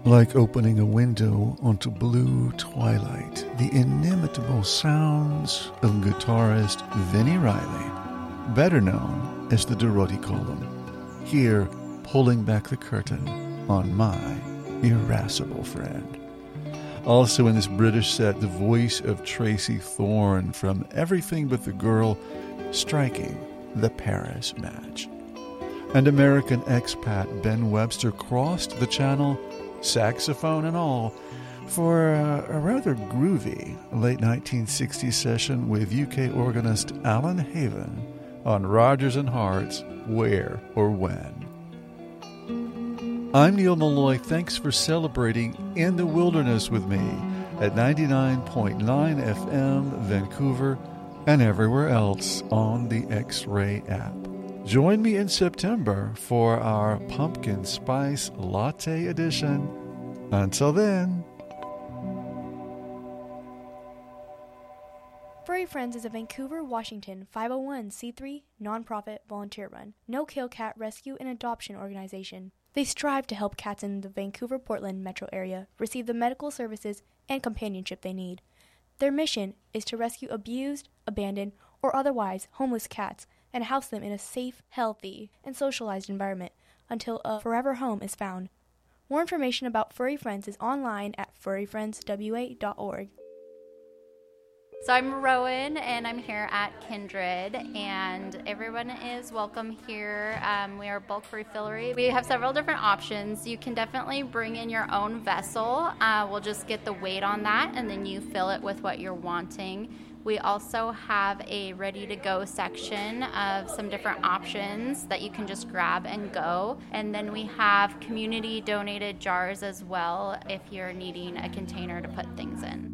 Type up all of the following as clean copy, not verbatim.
Like opening a window onto blue twilight, the inimitable sounds of guitarist Vinnie Riley, better known as the Dorothy Column, here pulling back the curtain on my irascible friend. Also in this British set, the voice of Tracy Thorn from Everything But the Girl, striking the Paris Match. And American expat Ben Webster crossed the channel, saxophone and all, for a rather groovy late 1960s session with UK organist Alan Haven on Rodgers and Hart's Where or When. I'm Neil Malloy. Thanks for celebrating In the Wilderness with me at 99.9 FM Vancouver and everywhere else on the X-Ray app. Join me in September for our Pumpkin Spice Latte edition. Until then. Furry Friends is a Vancouver, Washington 501c3 nonprofit volunteer-run, no-kill cat rescue and adoption organization. They strive to help cats in the Vancouver-Portland metro area receive the medical services and companionship they need. Their mission is to rescue abused, abandoned, or otherwise homeless cats and house them in a safe, healthy, and socialized environment until a forever home is found. More information about Furry Friends is online at furryfriendswa.org. So I'm Rowan, and I'm here at Kindred, and everyone is welcome here. We are bulk refillery. We have several different options. You can definitely bring in your own vessel. We'll just get the weight on that, and then you fill it with what you're wanting. We also have a ready-to-go section of some different options that you can just grab and go. And then we have community-donated jars as well if you're needing a container to put things in.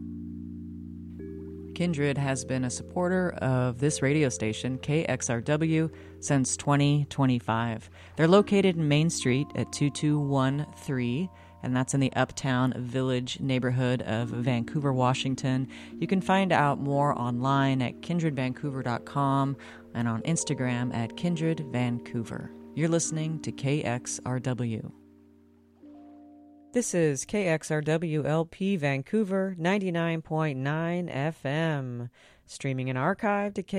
Kindred has been a supporter of this radio station, KXRW, since 2025. They're located in Main Street at 2213, and that's in the Uptown Village neighborhood of Vancouver, Washington. You can find out more online at kindredvancouver.com and on Instagram at kindredvancouver. You're listening to KXRW. This is KXRW-LP Vancouver 99.9 FM, streaming and archived at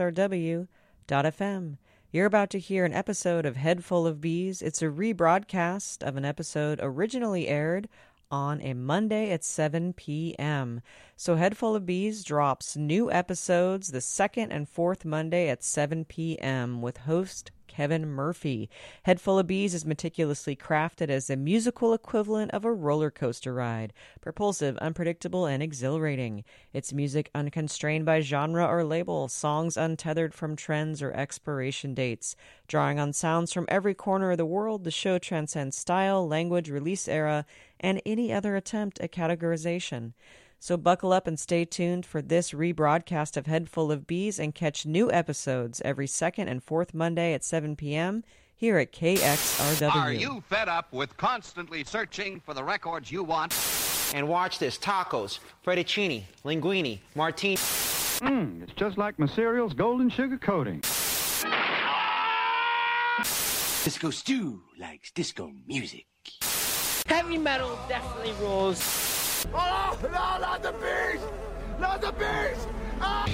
KXRW.FM. You're about to hear an episode of Head Full of Bees. It's a rebroadcast of an episode originally aired on a Monday at 7 p.m. So Head Full of Bees drops new episodes the second and fourth Monday at 7 p.m. with host Kevin Murphy. Head Full of Bees is meticulously crafted as a musical equivalent of a roller coaster ride, propulsive, unpredictable, and exhilarating. It's music unconstrained by genre or label, songs untethered from trends or expiration dates. Drawing on sounds from every corner of the world, the show transcends style, language, release era, and any other attempt at categorization. So buckle up and stay tuned for this rebroadcast of Head Full of Bees and catch new episodes every second and fourth Monday at 7 p.m. here at KXRW. Are you fed up with constantly searching for the records you want? And watch this: tacos, fettuccine, linguine, martini. It's just like my cereal's golden sugar coating. Disco Stew likes disco music. Heavy metal definitely rules. Oh, no, not the bees! Not the bees! Ah!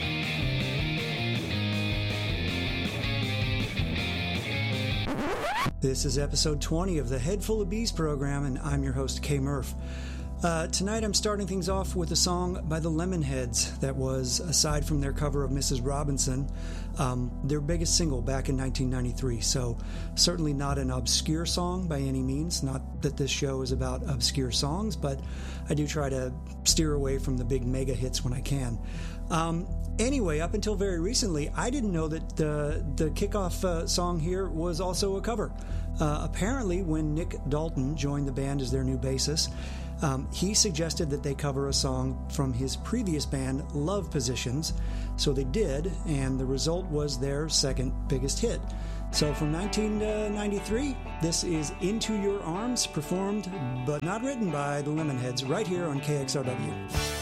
This is episode 20 of the Head Full of Bees program, and I'm your host, Kay Murph. Tonight I'm starting things off with a song by the Lemonheads that was, aside from their cover of Mrs. Robinson, their biggest single back in 1993. So certainly not an obscure song by any means. Not that this show is about obscure songs, but I do try to steer away from the big mega hits when I can. Anyway, up until very recently, I didn't know that the kickoff song here was also a cover. Apparently, when Nick Dalton joined the band as their new bassist, he suggested that they cover a song from his previous band, Love Positions. So they did, and the result was their second biggest hit. So from 1993, this is Into Your Arms, performed but not written by the Lemonheads, right here on KXRW.